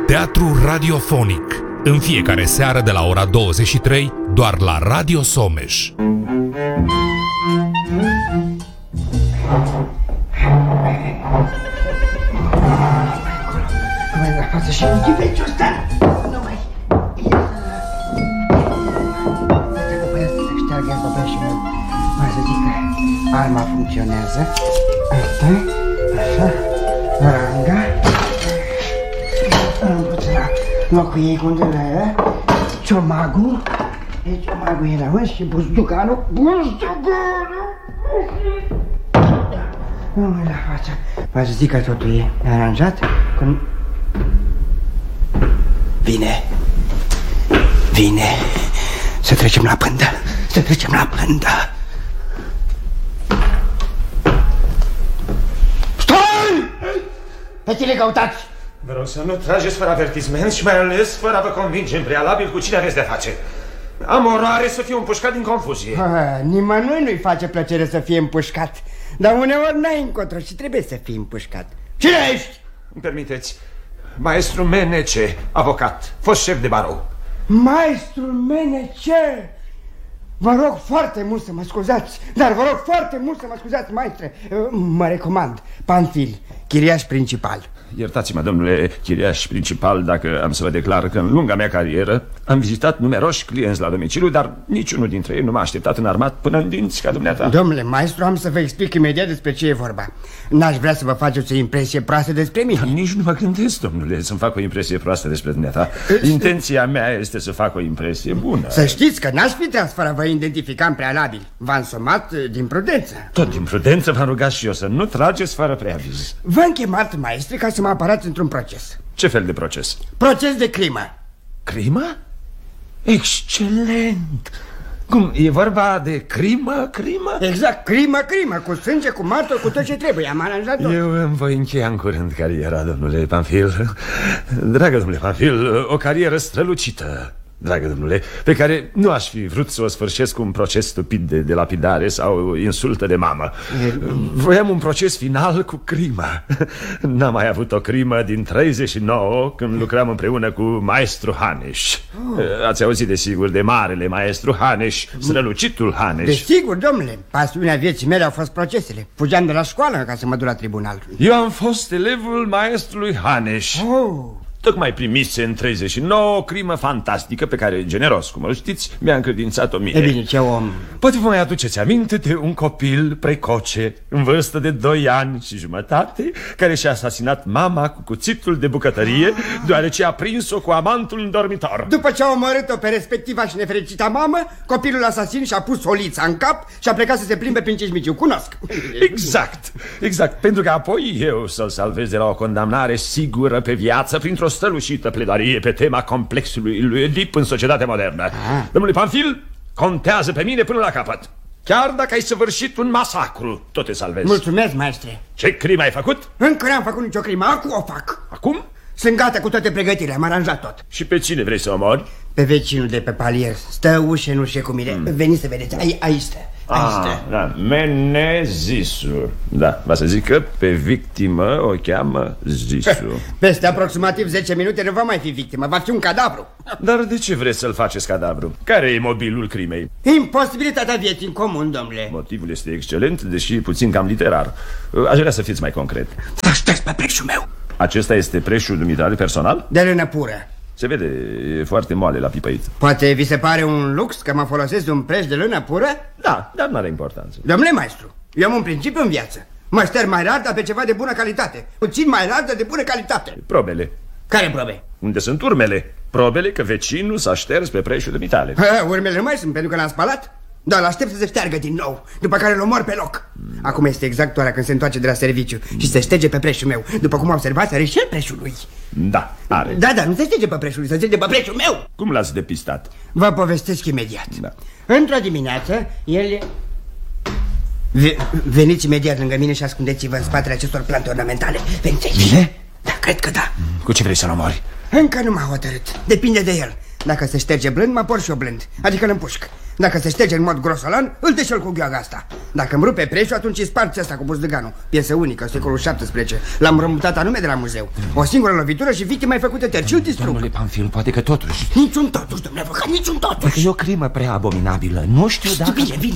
Teatru radiofonic, în fiecare seară de la ora 23, doar la Radio Someș. Mai la față și ghiveciul ăsta. Nu mai... Dacă băiat să șteargă el băbăișul meu, mai să zic că arma funcționează. Asta, așa, ranga. Am pus la locul ei gundele aia. Ciomagul. E ciomagul e la mână și buzduganul. Nu mai la față. Mai să zic că totul e aranjat. Când... Vine. Să trecem la pândă. Stai! Pe cine căutați? Vă rog să nu trageți fără avertisment și mai ales fără a vă convinge în prealabil cu cine aveți de face. Am oroare să fiu împușcat din confuzie. Nimănui nu-i face plăcere să fie împușcat. Dar uneori n-ai încotro și trebuie să fii împușcat. Cine ești? Îmi permiteți? Maestru Menece, avocat, fost șef de barou. Maestru Menece! Vă rog foarte mult să mă scuzați, dar vă rog foarte mult să mă scuzați, maestre. Mă recomand, Panfil, chiriaș principal. Iertați-mă, domnule chiriaș principal, dacă am să vă declar că în lunga mea carieră am vizitat numeroși clienți la domiciliu, dar niciunul dintre ei nu m-a așteptat înarmat până în dinți ca dumneata. Domnule maestru, am să vă explic imediat despre ce e vorba. N-aș vrea să vă faceți o impresie proastă despre mine. Nici nu mă gândesc, domnule, să-mi fac o impresie proastă despre dumneata. Intenția mea este să fac o impresie bună. Să știți că n-aș fi tras fără vă identifica în prealabil. V-am somat din prudență. Tot din prudență v-am rugat și eu să nu trageți fără preaviz. V-am chemat, maestre, ca să mă apărați într-un proces. Ce fel de proces? Proces de crimă. Crimă? Excelent! Cum, e vorba de crimă? Exact, crimă, cu sânge, cu martor, cu tot ce trebuie. Am aranjat tot. Eu îmi voi încheia în curând cariera, domnule Panfil. Dragă domnule Panfil, o carieră strălucită, dragă domnule, pe care nu aș fi vrut să o sfârșesc cu un proces stupid de lapidare sau insultă de mamă. Voiam un proces final cu crimă. N-am mai avut o crimă din 39, când lucram împreună cu maestru Haneș. Ați auzit desigur de marele maestru Haneș, strălucitul Haneș. Desigur, domnule, pasiunea vieții mele au fost procesele. Fugeam de la școală ca să mă duc la tribunal. Eu am fost elevul maestrului Haneș. Tocmai primise în 39 o crimă fantastică pe care, generos, cum îl știți, mi-a încredințat-o mie. E bine, ce om... Poate vă mai aduceți aminte de un copil precoce, în vârstă de 2 ani și jumătate, care și-a asasinat mama cu cuțitul de bucătărie, deoarece a prins-o cu amantul în dormitor. După ce a omorât-o pe respectiva și nefericita mamă, copilul asasin și-a pus o liță în cap și a plecat să se plimbe prin Cismiciu. Cunosc. Exact, pentru că apoi eu să-l salvez de la o condamnare sigură pe viață printr-o strălucită pledoarie pe tema complexului lui Oedip în societatea modernă. Domnule Panfil, contează pe mine până la capăt. Chiar dacă ai săvârșit un masacru, tot te salvezi. Mulțumesc, maestre. Ce crimă ai făcut? Încă n-am făcut nicio crimă, acum o fac. Acum? Sunt gata cu toate pregătirile, am aranjat tot. Și pe cine vrei să omori? Pe vecinul de pe palier. Stă ușă în ușă cu mine. Veniți să vedeți, aici stă. Da, Menezisu. Da, va să zic că pe victimă o cheamă Zisu. Peste aproximativ 10 minute nu va mai fi victimă, va fi un cadavru. Dar de ce vreți să-l faceți cadavru? Care e mobilul crimei? Imposibilitatea vieții în comun, domnule. Motivul este excelent, deși puțin cam literar. Aș vrea să fiți mai concret. Să ștergi pe preșul meu. Acesta este preșul dumitale personal? De lână pură. Se vede, e foarte moale la pipăit. Poate vi se pare un lux că mă folosesc de un preș de lână pură? Da, dar nu are importanță. Domnule maestru, eu am un principiu în viață. Mă șterg mai rar, dar pe ceva de bună calitate. Puțin mai rar, dar de bună calitate. Probele. Care probe? Unde sunt urmele? Probele că vecinul s-a șters pe preșul dumitale. Urmele nu mai sunt pentru că l-am spălat. Dar l-aștept să se șteargă din nou, după care îl omor pe loc. Acum este exact ora când se întoarce de la serviciu și se șterge pe preșul meu. După cum observați, are și el preșul lui. Da, are. Da, nu se șterge pe preșul lui, se șterge pe preșul meu. Cum l-ați depistat? Vă povestesc imediat. Într-o dimineață, el... Veniți imediat lângă mine și ascundeți-vă în spatele acestor plante ornamentale. Veniți aici. Bine? Da, cred că da. Cu ce vrei să-l omori? Încă nu m-a hotărât, depinde de el. Dacă se șterge blând, mă por și eu blând, adică îl împușc. Dacă se șterge în mod grosolan, îl deșel cu gheaga asta. Dacă îmi rupe preșul, atunci îi sparți asta cu buzduganul. Piesă unică, secolul 17. L-am rămutat anume de la muzeu. O singură lovitură și victima ai făcută terci. Îl distrug. Domnule Pamphil, poate că totuși... Niciun totuși, domnule avocat, niciun totuși. Dacă e o crimă prea abominabilă. Nu știu dacă...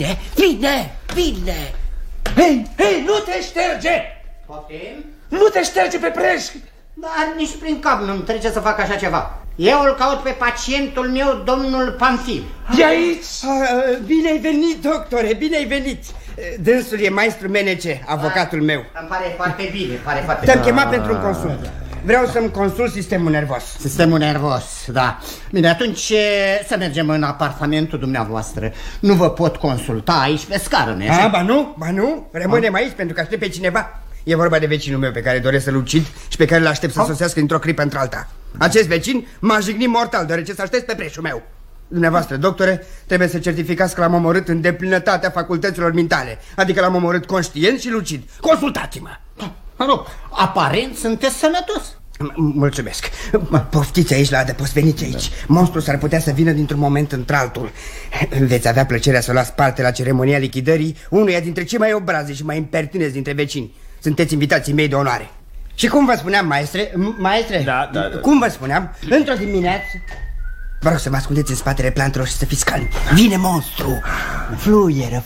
Bine. Hei, nu te șterge! Poftim? Nu te șterge pe preș! Dar nici prin cap nu-mi trece să fac așa ceva. Eu îl caut pe pacientul meu, domnul Pamphil. E aici! Bine ai venit, doctore, bine ai venit. Dânsul e maestru Menece, avocatul meu. Îmi pare foarte bine, Te-am chemat pentru un consult. Vreau să-mi consult sistemul nervos. Sistemul nervos, da. Bine, atunci să mergem în apartamentul dumneavoastră. Nu vă pot consulta aici pe scară, nu-i așa? Ba nu, rămânem aici pentru că aștept pe cineva. E vorba de vecinul meu pe care doresc să-l ucid și pe care îl aștept să sosească dintr-o clipă într-alta. Acest vecin m-a jignit mortal, deoarece să aștept pe preșul meu. Dumneavoastră, doctore, trebuie să certificați că l-am omorât în deplinătatea facultăților mentale. Adică l-am omorât conștient și lucid. Consultați-mă! Mă rog, aparent sunteți sănătos. Mulțumesc. Poftiți aici la adăpost, veniți aici. Monstrul s-ar putea să vină dintr-un moment într-altul. Veți avea plăcerea să luați parte la ceremonia lichidării unuia dintre cei mai obrazi și mai impertinenți dintre vecini. Sunteți invitații mei de onoare. Și cum vă spuneam, maestre? Da. Cum vă spuneam, într-o dimineață... Vă rog să vă ascundeți în spatele plantelor și să fiți calmi. Vine monstru. Fluieră.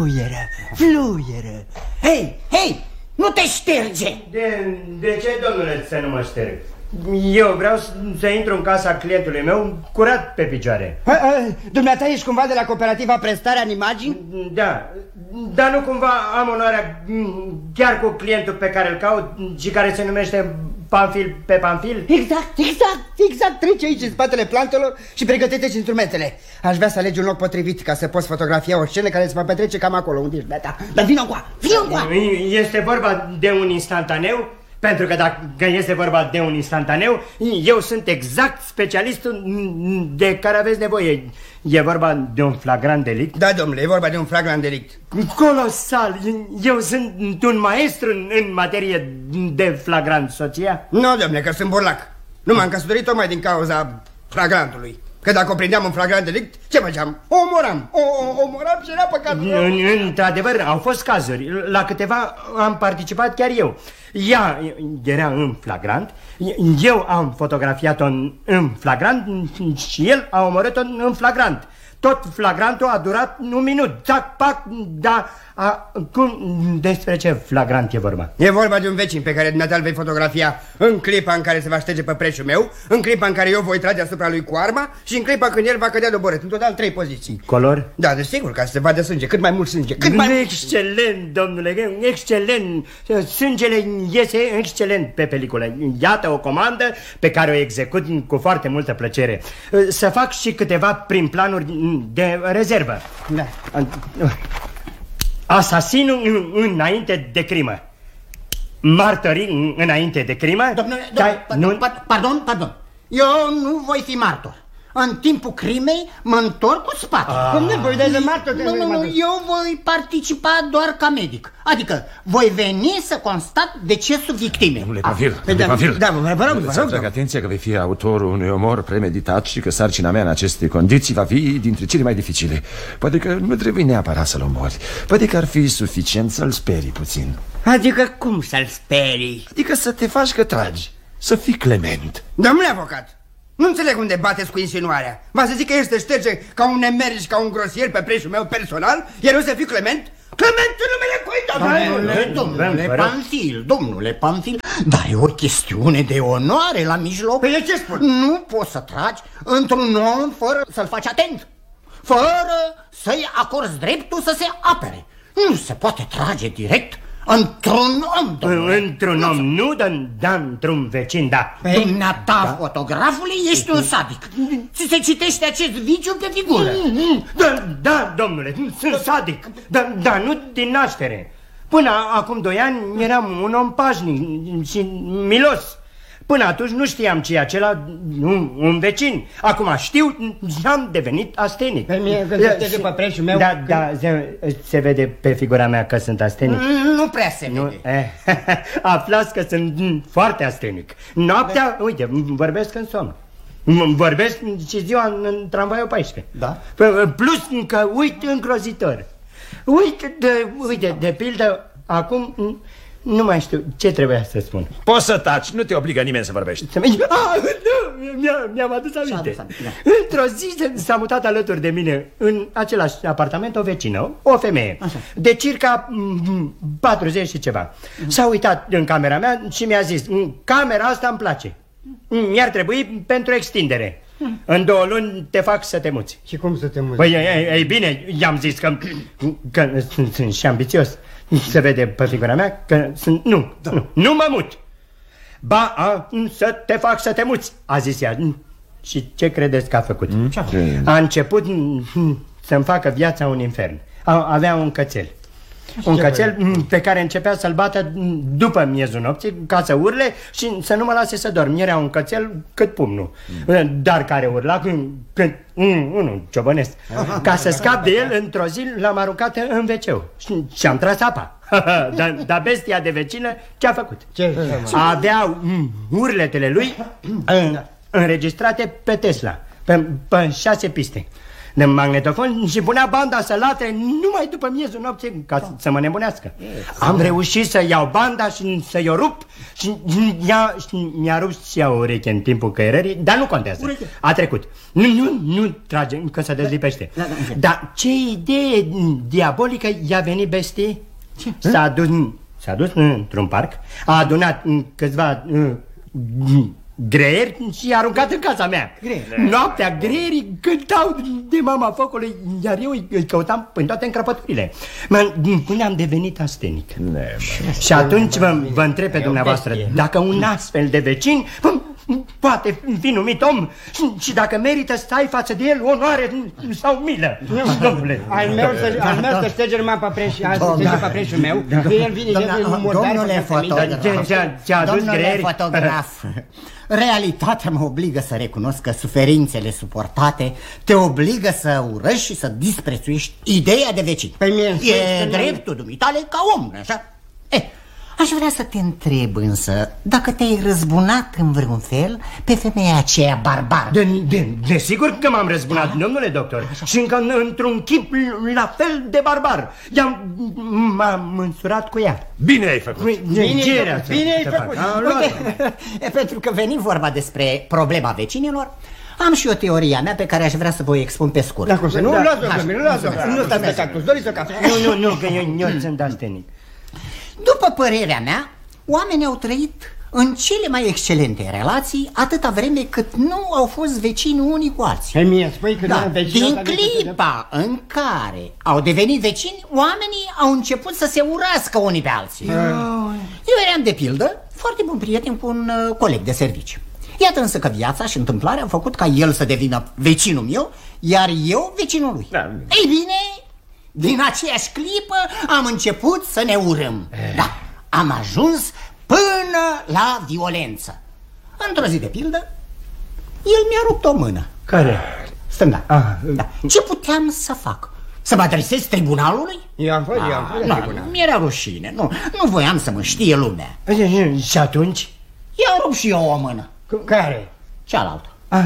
Hei, nu te șterge! De ce, domnule, să nu mă șterg? Eu vreau să intru în casa clientului meu curat pe picioare. Dumneata ești cumva de la cooperativa Prestarea în Imagini? Da, dar nu cumva am onoarea chiar cu clientul pe care îl caut și care se numește Pamphil pe Pamphil? Exact, trece aici în spatele plantelor și pregătește instrumentele. Aș vrea să alegi un loc potrivit ca să poți fotografia o scenă care se va petrece cam acolo unde ești, beta. Dar vină încoa. Este vorba de un instantaneu? Pentru că dacă este vorba de un instantaneu, eu sunt exact specialistul de care aveți nevoie. E vorba de un flagrant delict? Da, domnule, e vorba de un flagrant delict. Colosal! Eu sunt un maestru în materie de flagrant, soția? Nu, domnule, că sunt burlac. Nu m-am căsătorit tocmai din cauza flagrantului. Că dacă o prindeam în flagrant delict, ce făceam? O omoram și era păcatul. Într-adevăr, au fost cazuri. La câteva am participat chiar eu. Ea era în flagrant, eu am fotografiat-o în flagrant și el a omorât-o în flagrant. Tot flagrantul a durat un minut. Tac, pac, da. Despre ce flagrant e vorba? E vorba de un vecin pe care dumneata îl vei fotografia în clipa în care se va șterge pe preșul meu, în clipa în care eu voi trage asupra lui cu arma și în clipa când el va cădea doborât. În total 3 poziții. Color? Da, desigur, ca să se vadă sânge. Cât mai mult sânge. Excelent, domnule, excelent. Sângele iese excelent pe peliculă. Iată o comandă pe care o execut cu foarte multă plăcere. Să fac și câteva prin planuri de rezervă. Da. Asasinul înainte de crimă. Martorii înainte de crimă. Pardon. Eu nu voi fi martor. În timpul crimei mă întorc cu spate. Voi de martor. Nu, eu voi participa doar ca medic. Adică voi veni să constat decesul victimei. Domnule Pamphil, Da, vă rog. Să atrag atenția că vei fi autorul unui omor premeditat și că sarcina mea în aceste condiții va fi dintre cele mai dificile. Poate că nu trebuie neapărat să-l omori. Poate că ar fi suficient să-l sperii puțin. Adică cum să-l sperii? Adică să te faci că tragi, să fii clement. Domnule avocat, nu înțeleg unde bateți cu insinuarea. V-a să zic că el se șterge ca un nemerj, ca un grosier pe preșul meu personal, iar eu să fiu Clement? Clement în numele cui, Domnule Pamphil, dar e o chestiune de onoare la mijloc. Păi ce spun? Nu poți să tragi într-un om fără să-l faci atent, fără să-i acorzi dreptul să se apere. Nu se poate trage direct într-un om, domnule. Într-un om nu, dar într-un vecin, da. Dumneata, fotografule, ești un sadic. Ți se citește acest viciu pe figură. Da, domnule, sunt sadic. Dar nu din naștere. Până acum 2 ani eram un om pașnic și milos. Până atunci nu știam ce e acela, un vecin. Acum știu și am devenit astenic. Pe mine, când se șterge pe preșul meu... Da, se vede pe figura mea că sunt astenic. Nu prea se vede. Aflați că sunt foarte astenic. Noaptea, uite, vorbesc în somn. Vorbesc și ziua în tramvaiul 14. Da. Plus că uit îngrozitor. Uite, de pildă, acum nu mai știu ce trebuia să spun. Poți să taci, nu te obligă nimeni să vorbești. Mi-am adus aminte. Într-o zi s-a mutat alături de mine în același apartament o vecină, o femeie. Așa. De circa 40 și ceva. S-a uitat în camera mea și mi-a zis: camera asta îmi place, mi-ar trebui pentru extindere. În 2 luni te fac să te muți. Și cum să te muți? Păi, ei bine, i-am zis că sunt și ambițios. Se vede pe figura mea că sunt... Nu mă mut. Ba, să te fac să te muți, a zis ea. Și ce credeți că a făcut? A început să-mi facă viața un infern. Avea un cățel. Un cățel pe care începea să-l bată după miezul nopții, ca să urle și să nu mă lase să dorm. Era un cățel cât pumnul, dar care urla când unul ciobănesc. Ca să scap de el, într-o zi l-am aruncat în WC-ul și am tras apa. Dar bestia de vecină ce-a făcut? Avea urletele lui înregistrate pe Tesla, pe 6 piste de magnetofon și punea banda să latre numai după miezul nopții ca să mă nebunească. Am reușit să iau banda și să-i o rup și mi-a rupt și ea o ureche în timpul căierării, dar nu contează. A trecut. Nu trage, că se dezlipește. Dar ce idee diabolică i-a venit bestii? S-a dus într-un parc, a adunat câțiva greieri și i-a aruncat în casa mea. Noaptea greierii cântau de mama focului, iar eu îi căutam în toate încrăpăturile. Până am devenit astenic. Și atunci vă întreb pe dumneavoastră, dacă un astfel de vecin poate fi numit om și dacă merită să ai față de el onoare sau milă. Domnule, al meu să șterge numai papreșul meu. Domnule fotograf, realitatea mă obligă să recunosc că suferințele suportate te obligă să urăști și să disprețuiești ideea de vecin. E dreptul dumitale ca om, așa? Aș vrea să te întreb însă dacă te-ai răzbunat în vreun fel pe femeia aceea barbară. Desigur că m-am răzbunat, domnule doctor. Și încă într-un chip la fel de barbar. M-am însurat cu ea. Bine ai făcut. Bine ai făcut. Pentru că veni vorba despre problema vecinilor, am și o teoria mea pe care aș vrea să vă o expun pe scurt. Nu stați pe cactus, doriți o cafea. Nu, că eu sunt astenic. După părerea mea, oamenii au trăit în cele mai excelente relații atâta vreme cât nu au fost vecini unii cu alții. Din clipa în care au devenit vecini, oamenii au început să se urască unii pe alții. Eu eram, de pildă, foarte bun prieten cu un coleg de serviciu. Iată însă că viața și întâmplarea au făcut ca el să devină vecinul meu, iar eu vecinul lui. Ei bine, din aceeași clipă am început să ne urâm. Da, am ajuns până la violență. Într-o zi, de pildă, el mi-a rupt o mână. Care? Stânga. Da. Ce puteam să fac? Să mă adresez tribunalului? I-am fost mi-era rușine. Nu voiam să mă știe lumea. Și atunci? I-am rupt și eu o mână. Care? Cealaltă.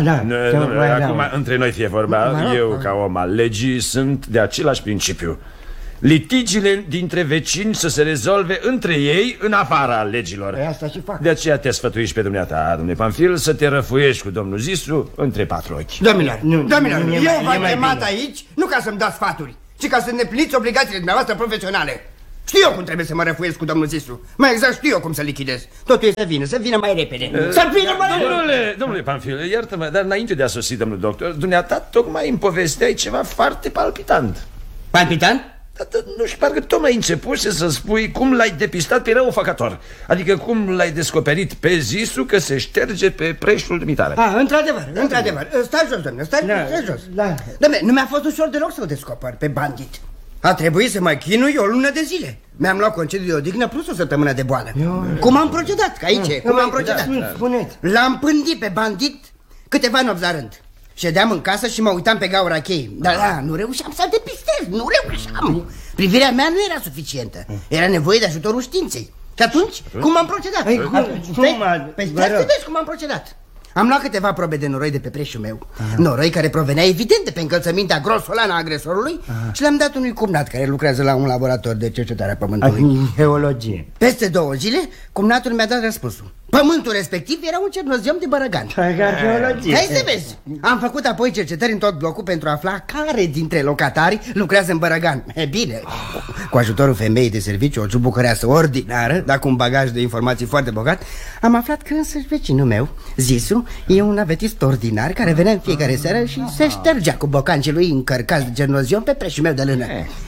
Acum între noi fie vorba. Eu ca om al legii sunt de același principiu. Litigiile dintre vecini să se rezolve între ei în afara legilor. Asta și fac. De aceea te sfătuiești pe dumneata, domnule Panfil, să te răfuiești cu domnul Zistru între 4 ochi. Domnilor, eu v-am chemat aici nu ca să-mi dați sfaturi, ci ca să îndepliniți obligațiile dumneavoastră profesionale. Știu eu cum trebuie să mă răfuiesc cu domnul Zistru. Mai exact știu eu cum să lichidez. Totul e să vină mai repede. Să vină mai repede. Domnule Panfil, iartă-mă, dar înainte de a sosi domnul doctor, dumneata tocmai îmi povesteai ceva foarte palpitant. Palpitant? Nu știu, parcă tocmai începuse să spui cum l-ai depistat pe răufăcător. Adică cum l-ai descoperit pe Zistru că se șterge pe preșul dumitare. Într-adevăr. Stai jos, domnule, stai jos. Dom'le, nu mi-a fost ușor deloc să-l descoper pe bandit. A trebuit să mă chinui o lună de zile. Mi-am luat concediu de odihnă plus o săptămână de boală. Cum am procedat? Că aici cum am procedat? L-am pândit pe bandit câteva nopți la rând. Ședeam în casă și mă uitam pe gaura cheii. Dar nu reușeam să-l depistez. Nu reușeam. Privirea mea nu era suficientă. Era nevoie de ajutorul științei. Și atunci, cum am procedat? Stai să vezi cum am procedat. Am luat câteva probe de noroi de pe preșul meu. Noroi care provenea evident de pe încălțămintea grosolană a agresorului. Și le-am dat unui cumnat care lucrează la un laborator de cercetare a pământului. Geologie. Peste 2 zile, cumnatul mi-a dat răspunsul. Pământul respectiv era un cernoziom de Bărăgan. Geologie. Hai să vezi. Am făcut apoi cercetări în tot blocul pentru a afla care dintre locatari lucrează în Bărăgan. E bine, cu ajutorul femeii de serviciu, o ciubucăreasă ordinară, dar cu un bagaj de informații foarte bogat, am aflat că însăși vecinul meu, Zisu, e un avetist ordinar care venea în fiecare seară și se ștergea cu bocancii lui încărcați de cernoziom pe preșul meu de lână.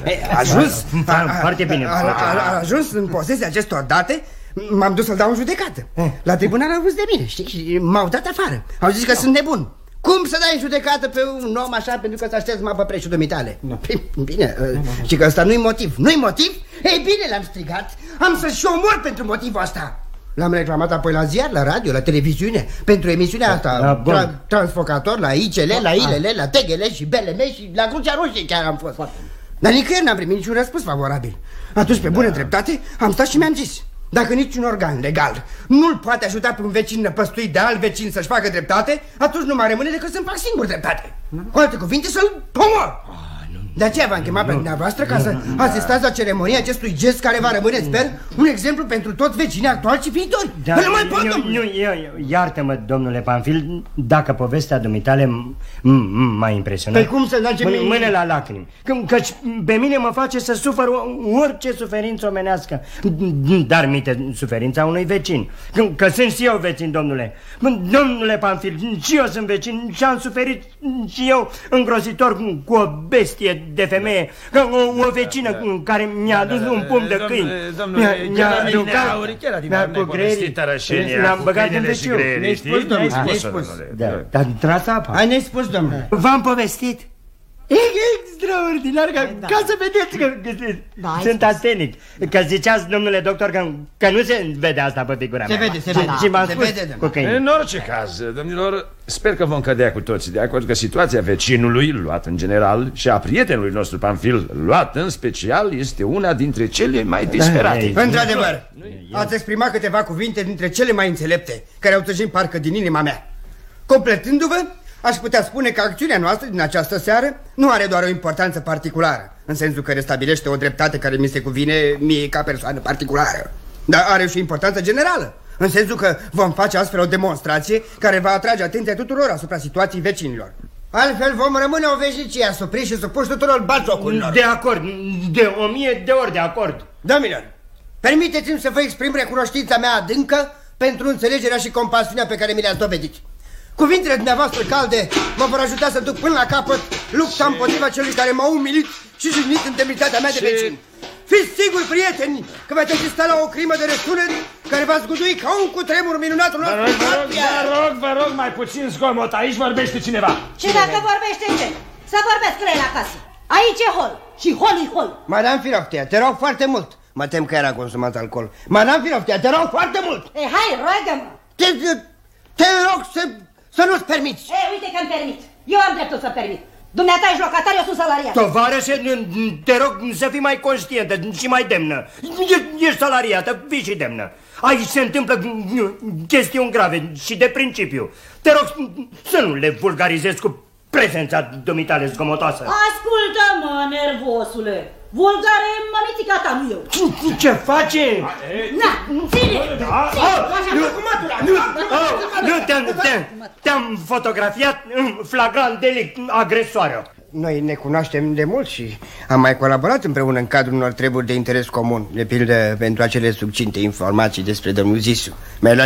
Foarte bine. A ajuns în posesia acestor date. M-am dus să-l dau în judecată. La tribunal au văzut de mine, știi? Și m-au dat afară. Au zis că sunt nebun. Cum să dai în judecată pe un om așa pentru că ți-aștepți mă pe preșul dumitale? Bine, și că ăsta nu-i motiv. Nu-i motiv? Ei bine, l-am strigat. Am să-și omor pentru motivul ăsta. L-am reclamat apoi la ziar, la radio, la televiziune. Pentru emisiunea asta Transfocator, la ICL, la ILL, la TGL și BLM și la Crucea Roșie chiar am fost. Dar nicăieri n-am primit niciun răspuns favorabil. Atunci, pe bună dreptate, am stat și mi-am zis: dacă niciun organ legal nu-l poate ajuta pe un vecin năpăstuit de alt vecin să-și facă dreptate, atunci nu mai rămâne decât să-mi fac singur dreptate. Cu alte cuvinte, să-l omor. De aceea v-am chemat pe dumneavoastră ca să asistați la ceremonia acestui gest care va rămâne, sper, un exemplu pentru toți vecinii actuali și viitori. Nu mai pot, domnule! Iartă-mă, domnule Panfil, dacă povestea dumitale m-a impresionat. Păi cum să mergem mâine la lacrimi? Căci pe mine mă face să sufăr orice suferință omenească, dar minte suferința unui vecin. Că sunt și eu vecin, domnule. Domnule Panfil, și eu sunt vecin și am suferit și eu îngrozitor cu o bestie de femeie, o vecină care mi-a adus un pumn de câini. Mi-a aruncat cu greierii, mi-am băgat în veciu. Ne-ai spus, domnule, ne-ai spus. Dar tras apa. Hai, ne-ai spus, domnule. V-am povestit. E extraordinar, ca să vedeți că sunt astenic. Că ziceați, domnule doctor, că nu se vede asta pe figura mea. Se vede, se vede. Și m-am spus. În orice caz, domnilor, sper că vom cădea cu toții de acord că situația vecinului, luat în general, și a prietenului nostru Panfil, luat în special, este una dintre cele mai disperate. Într-adevăr, ați exprimat câteva cuvinte dintre cele mai înțelepte, care au tăjit parcă din inima mea. Completându-vă, aș putea spune că acțiunea noastră din această seară nu are doar o importanță particulară, în sensul că restabilește o dreptate care mi se cuvine mie ca persoană particulară, dar are și o importanță generală, în sensul că vom face astfel o demonstrație care va atrage atenția tuturor asupra situației vecinilor. Altfel vom rămâne o veșnicie asupriți și supuși tuturor batjocurilor. De acord, de 1000 de ori de acord. Domnilor, permiteți-mi să vă exprim recunoștința mea adâncă pentru înțelegerea și compasiunea pe care mi le-ați dovedit. Cuvintele dumneavoastră calde mă vor ajuta să duc până la capăt lupta împotriva celui care m-a umilit și jignit în demnitatea mea de vecin. Fiți siguri, prieteni, că veți asista la o crimă de răsunări care va zgudui ca un cutremur minunatul nostru. Vă rog, mai puțin zgomot, aici vorbește cineva. Și dacă vorbește ce? Să vorbesc la el acasă. Aici e hol și hol-i hol. Madame Firoftea, te rog foarte mult. Mă tem că era consumat alcool. Madame Firoftea, te rog foarte mult. Ei, hai, roagă-mă. Te rog să nu-ți permiți. Ei, uite că-mi permit. Eu am dreptul să permit. Dumneata ești locatar, eu sunt salariat. Tovarășe, te rog să fii mai conștientă și mai demnă. Ești salariată, fii și demnă. Aici se întâmplă chestiuni grave și de principiu. Te rog să nu le vulgarizezi cu prezența dumitale zgomotoasă. Ascultă-mă, nervosule. Vulgare e mămitica ta, nu eu. Ce face? Na, ține! Te-am fotografiat în flagrant delict, agresoare. Noi ne cunoaștem de mult și am mai colaborat împreună în cadrul unor treburi de interes comun, de pildă pentru acele succinte informații despre domnul Zisu.